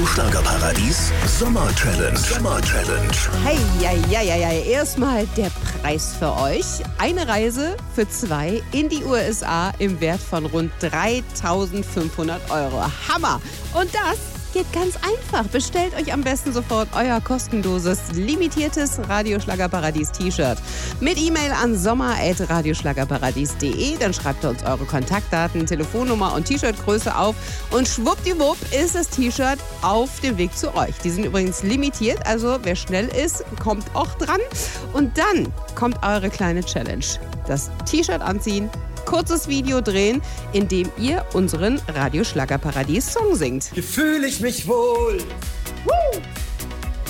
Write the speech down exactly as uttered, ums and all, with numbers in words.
Radio Schlagerparadies Sommer Challenge. Sommer Challenge. Hey, ja, ja, ja, ja. Erstmal der Preis für euch. Eine Reise für zwei in die U S A im Wert von rund dreitausendfünfhundert Euro. Hammer! Und das geht ganz einfach. Bestellt euch am besten sofort euer kostenloses, limitiertes Radioschlagerparadies-T-Shirt. Mit E-Mail an sommer at radioschlagerparadies punkt de. Dann schreibt ihr uns eure Kontaktdaten, Telefonnummer und T-Shirt-Größe auf. Und schwuppdiwupp ist das T-Shirt auf dem Weg zu euch. Die sind übrigens limitiert, also wer schnell ist, kommt auch dran. Und dann kommt eure kleine Challenge. Das T-Shirt anziehen, kurzes Video drehen, in dem ihr unseren Radio Schlagerparadies Song singt. Hier fühle ich mich wohl,